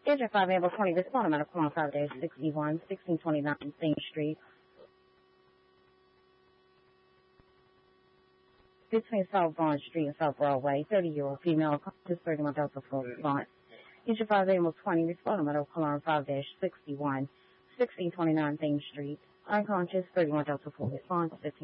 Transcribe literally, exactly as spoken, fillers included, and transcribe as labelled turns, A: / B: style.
A: Engine five Amber twenty, respond to Medical five dash sixty-one, sixteen twenty-nine Thing Street. Between South Bronx Street and South Broadway, thirty-year-old female, just thirty-one Delta for response. Engine five Amber twenty, respond to Medical five dash sixty-one, sixteen twenty-nine Thing Street. Unconscious, thirty-one Delta for response, fifteen